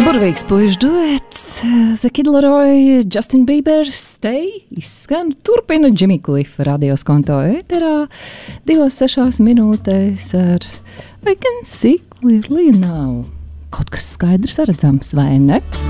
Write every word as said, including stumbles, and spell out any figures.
Burvīgs puišu duets, The Kid Laroi, Justin Bieber, Stay, izskan, turpina Jimmy Cliff radios konto ēterā, divos sešās minūtēs ar I can see clearly now. Kaut kas skaidrs redzams, vai ne?